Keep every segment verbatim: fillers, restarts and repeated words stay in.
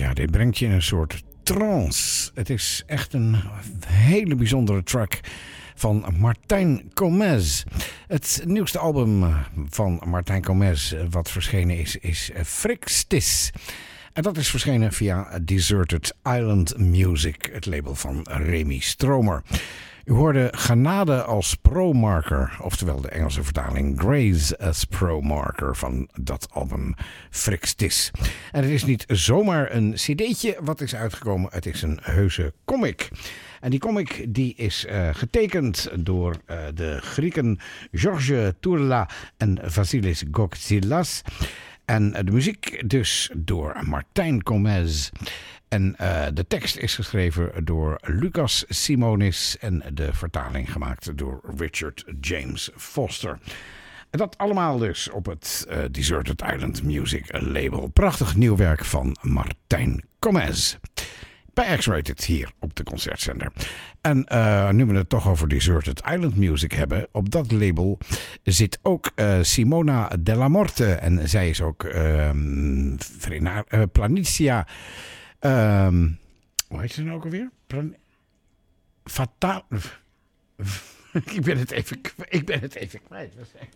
Ja, dit brengt je in een soort trance. Het is echt een hele bijzondere track van Martijn Comez. Het nieuwste album van Martijn Comez wat verschenen is, is Frixtis. En dat is verschenen via Deserted Island Music, het label van Remy Stromer. U hoorde Genade als pro-marker, oftewel de Engelse vertaling Grace as pro-marker van dat album Frixtis. En het is niet zomaar een cd'tje wat is uitgekomen, het is een heuse comic. En die comic die is uh, getekend door uh, de Grieken George Tourla en Vasilis Goxilas. En de muziek dus door Martijn Comez. En uh, de tekst is geschreven door Lucas Simonis en de vertaling gemaakt door Richard James Foster. En dat allemaal dus op het uh, Deserted Island Music label. Prachtig nieuw werk van Martijn Comez. Bij X-Rated hier op de Concertzender. En uh, nu we het toch over Deserted Island Music hebben, op dat label zit ook uh, Simona Della Morte. En zij is ook uh, Frena, uh, Planitia. Um, hoe heet ze nou ook alweer? Plan- Fata... ik, ben het even, ik ben het even kwijt. Wat zei ik?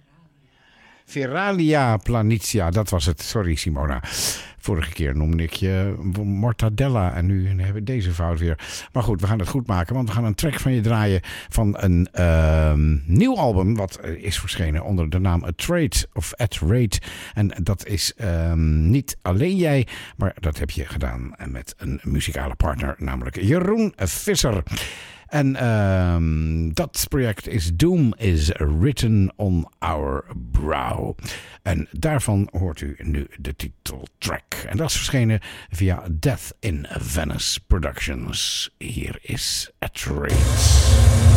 Veralia Planitia, dat was het. Sorry Simona. Vorige keer noemde ik je Mortadella en nu hebben we deze fout weer. Maar goed, we gaan het goed maken, want we gaan een track van je draaien van een uh, nieuw album wat is verschenen onder de naam A Trade of At Rate. En dat is uh, niet alleen jij, maar dat heb je gedaan met een muzikale partner, namelijk Jeroen Visser. En uh, dat project is Doom is Written on Our Brow. En daarvan hoort u nu de titeltrack. En dat is verschenen via Death in Venice Productions. Hier is A Trade.